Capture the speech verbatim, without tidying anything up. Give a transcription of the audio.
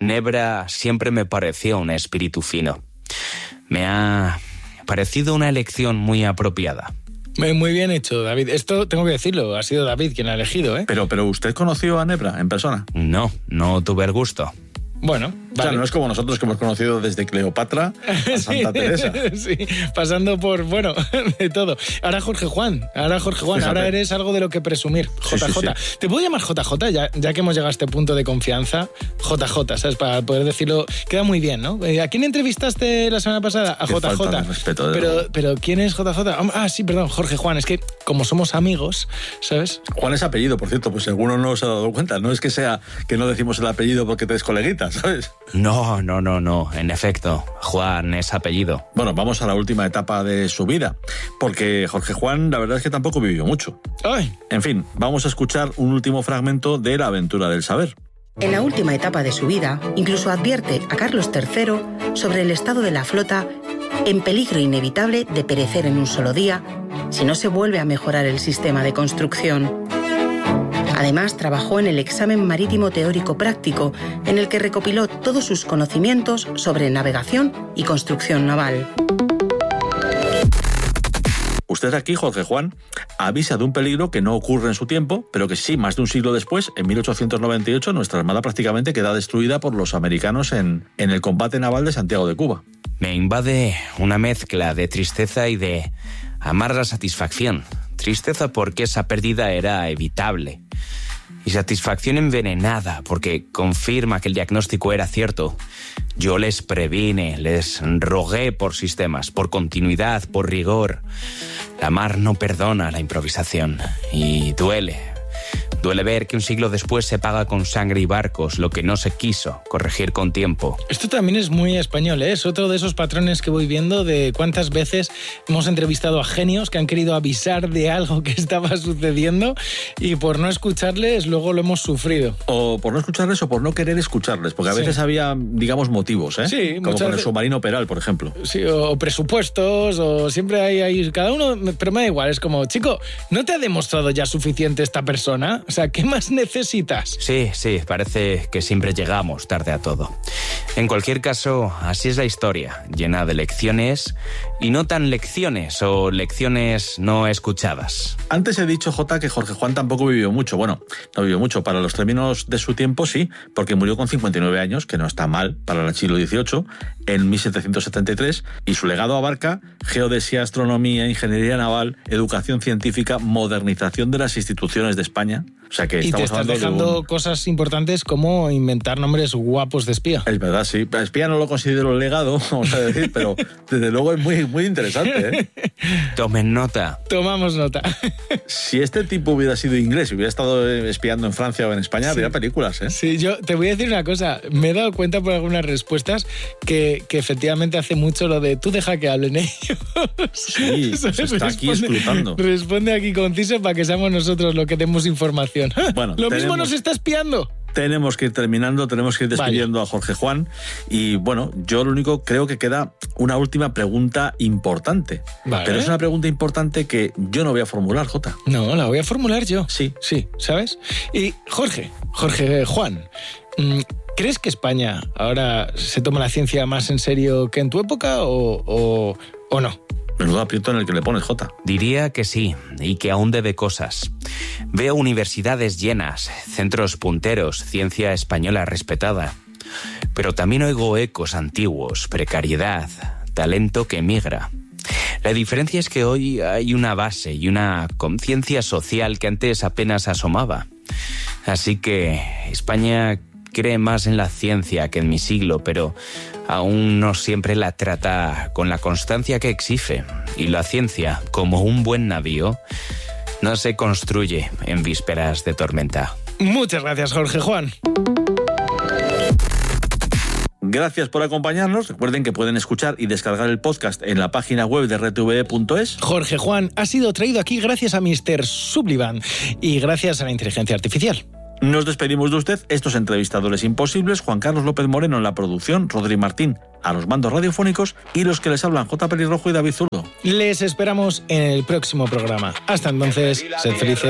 Nebra siempre me pareció un espíritu fino. Me ha parecido una elección muy apropiada. Muy bien hecho, David. Esto tengo que decirlo, ha sido David quien ha elegido, ¿eh? Pero, pero ¿usted conoció a Nebra en persona? No, no tuve el gusto. Bueno, vale. Vale. O sea, no es como nosotros que hemos conocido desde Cleopatra a Santa sí, Teresa. Sí, pasando por, bueno, de todo. Ahora Jorge Juan, ahora Jorge Juan, Fíjate. ahora eres algo de lo que presumir. J J. Sí, sí, sí. ¿Te puedo llamar J J? Ya, ya que hemos llegado a este punto de confianza. J J, ¿sabes? Para poder decirlo, queda muy bien, ¿no? ¿A quién entrevistaste la semana pasada? A Qué J J. falta de respeto, de pero, luego. pero, ¿quién es J J? Ah, sí, perdón, Jorge Juan. Es que como somos amigos, ¿sabes? Juan es apellido, por cierto, pues si alguno no se ha dado cuenta. No es que sea que no decimos el apellido porque te des coleguitas, ¿sabes? No, no, no, no. En efecto, Juan es apellido. Bueno, vamos a la última etapa de su vida, porque Jorge Juan, la verdad es que tampoco vivió mucho. Ay. En fin, vamos a escuchar un último fragmento de La aventura del saber. En la última etapa de su vida, incluso advierte a Carlos tercero sobre el estado de la flota en peligro inevitable de perecer en un solo día si no se vuelve a mejorar el sistema de construcción. Además, trabajó en el examen marítimo teórico práctico, en el que recopiló todos sus conocimientos sobre navegación y construcción naval. Usted aquí, Jorge Juan, avisa de un peligro que no ocurre en su tiempo, pero que sí, más de un siglo después, en mil ochocientos noventa y ocho, nuestra armada prácticamente queda destruida por los americanos en, en el combate naval de Santiago de Cuba. Me invade una mezcla de tristeza y de amarga satisfacción. Tristeza porque esa pérdida era evitable. Y satisfacción envenenada porque confirma que el diagnóstico era cierto. Yo les previne, les rogué por sistemas, por continuidad, por rigor. La mar no perdona la improvisación y duele. Duele ver que un siglo después se paga con sangre y barcos lo que no se quiso corregir con tiempo. Esto también es muy español, ¿eh? Es otro de esos patrones que voy viendo de cuántas veces hemos entrevistado a genios que han querido avisar de algo que estaba sucediendo y por no escucharles luego lo hemos sufrido. O por no escucharles o por no querer escucharles, porque a Sí. veces había, digamos, motivos, ¿eh? Sí, como muchas con el veces- submarino Peral, por ejemplo. Sí, o presupuestos, o siempre hay ahí, cada uno, pero me da igual, es como, chico, ¿no te ha demostrado ya suficiente esta persona? O sea, ¿qué más necesitas? Sí, sí, parece que siempre llegamos tarde a todo. En cualquier caso, así es la historia, llena de lecciones y no tan lecciones o lecciones no escuchadas. Antes he dicho, Jota, que Jorge Juan tampoco vivió mucho. Bueno, no vivió mucho. Para los términos de su tiempo, sí, porque murió con cincuenta y nueve años, que no está mal para el siglo dieciocho, en mil setecientos setenta y tres, y su legado abarca geodesia, astronomía, ingeniería naval, educación científica, modernización de las instituciones de España. O sea que Y te estamos estás hablando de dejando un... cosas importantes como inventar nombres guapos de espía. Es verdad, sí. Espía no lo considero legado, vamos a decir, pero desde luego es muy, muy interesante, ¿eh? Tomen nota. Tomamos nota. Si este tipo hubiera sido inglés y hubiera estado espiando en Francia o en España, habría películas, ¿eh? Sí, yo te voy a decir una cosa. Me he dado cuenta por algunas respuestas que, que efectivamente hace mucho lo de tú deja que hablen ellos. Sí, se ¿Sabes? está aquí Responde- escrutando. Responde aquí conciso para que seamos nosotros los que demos información. Bueno, lo mismo tenemos- nos está espiando. Tenemos que ir terminando, tenemos que ir despidiendo a Jorge Juan. Y bueno, yo lo único creo que queda una última pregunta importante. Vale. Pero es una pregunta importante que yo no voy a formular, Jota. No, la voy a formular yo. Sí. Sí, ¿sabes? Y Jorge, Jorge Juan, ¿crees que España ahora se toma la ciencia más en serio que en tu época o, o, o no? Menudo aprieto en el que le pones, Jota. Diría que sí, y que aún debe cosas. Veo universidades llenas, centros punteros, ciencia española respetada. Pero también oigo ecos antiguos, precariedad, talento que emigra. La diferencia es que hoy hay una base y una conciencia social que antes apenas asomaba. Así que España cree más en la ciencia que en mi siglo, pero aún no siempre la trata con la constancia que exige. Y la ciencia, como un buen navío, no se construye en vísperas de tormenta. Muchas gracias, Jorge Juan. Gracias por acompañarnos. Recuerden que pueden escuchar y descargar el podcast en la página web de r t v e punto es. Jorge Juan ha sido traído aquí gracias a mister Sullivan y gracias a la inteligencia artificial. Nos despedimos de usted, estos entrevistadores imposibles, Juan Carlos López Moreno en la producción, Rodri Martín a los mandos radiofónicos y los que les hablan, J. Pelirrojo y David Zurdo. Les esperamos en el próximo programa. Hasta entonces, sed felices.